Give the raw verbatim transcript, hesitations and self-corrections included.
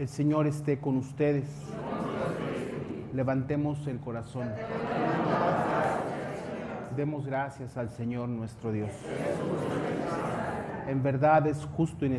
El Señor esté con ustedes. Levantemos el corazón. Demos gracias al Señor nuestro Dios. En verdad es justo y necesario